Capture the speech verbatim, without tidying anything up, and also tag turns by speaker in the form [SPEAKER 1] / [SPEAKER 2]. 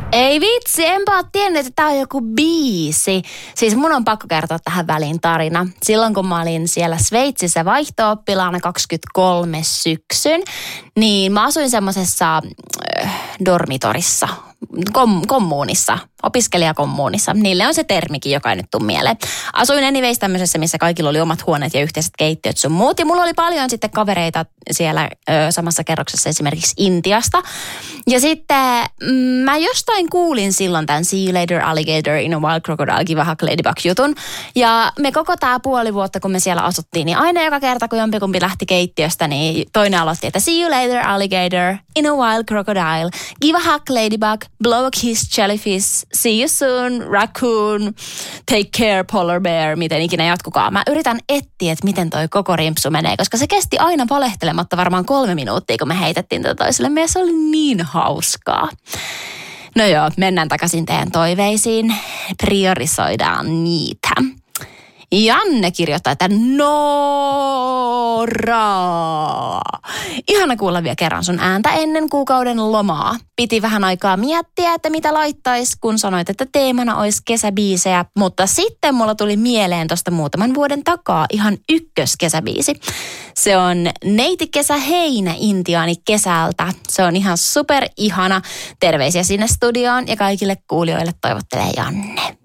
[SPEAKER 1] Ei vitsi, enpä ole tiennyt, että tää on joku biisi. Siis mun on pakko kertoa tähän väliin tarina. Silloin kun mä olin siellä Sveitsissä vaihto-oppilaana kaksikymmentäkolme syksyn, niin mä asuin semmosessa äh, dormitorissa, kom- kommuunissa, opiskelijakommuunissa. Niille on se termikin, joka ei nyt tule mieleen. Asuin anyways tämmöisessä, missä kaikilla oli omat huoneet ja yhteiset keittiöt sun muut. Ja mulla oli paljon sitten kavereita siellä ö, samassa kerroksessa esimerkiksi Intiasta. Ja sitten mm, mä jostain kuulin silloin tämän See You Later Alligator in a Wild Crocodile Give a Hug Ladybug jutun. Ja me koko tää puoli vuotta, kun me siellä asuttiin, niin aina joka kerta, kun jompikumpi lähti keittiöstä, niin toinen aloitti, että See You Later Alligator in a Wild Crocodile Give a Hug Ladybug Blow a Kiss Jellyfish See you soon, raccoon, take care, polar bear, miten ikinä jatkukaan. Mä yritän etsiä, että miten toi koko rimpsu menee, koska se kesti aina valehtelematta varmaan kolme minuuttia, kun me heitettiin tätä toiselle. Se oli niin hauskaa. No joo, mennään takaisin teidän toiveisiin. Priorisoidaan niitä. Janne kirjoittaa, että Noora. Ihana kuulla vielä kerran sun ääntä ennen kuukauden lomaa. Piti vähän aikaa miettiä, että mitä laittaisi, kun sanoit, että teemana olisi kesäbiisejä. Mutta sitten mulla tuli mieleen tosta muutaman vuoden takaa ihan ykköskesäbiisi. Se on Neiti kesä heinä Intiaani kesältä. Se on ihan super ihana. Terveisiä sinne studioon ja kaikille kuulijoille toivottelee Janne.